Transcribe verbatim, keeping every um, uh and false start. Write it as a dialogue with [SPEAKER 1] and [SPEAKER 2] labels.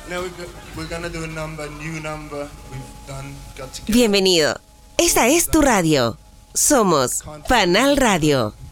[SPEAKER 1] Bienvenido. Esta es tu radio. Somos Panal Radio.